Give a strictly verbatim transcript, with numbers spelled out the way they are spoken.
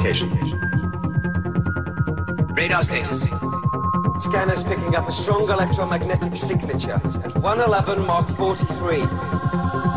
location. Radar status. Scanner's picking up a strong electromagnetic signature at one eleven Mark forty-three.